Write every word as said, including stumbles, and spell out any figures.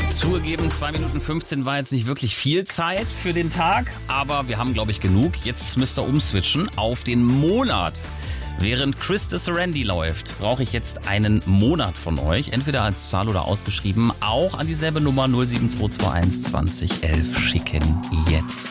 Zugegeben, zwei Minuten fünfzehn war jetzt nicht wirklich viel Zeit für den Tag, aber wir haben, glaube ich, genug. Jetzt müsst ihr umswitchen auf den Monat. Während Chris de Serendy läuft, brauche ich jetzt einen Monat von euch, entweder als Zahl oder ausgeschrieben, auch an dieselbe Nummer null sieben zwei zwei eins zwanzig elf schicken jetzt.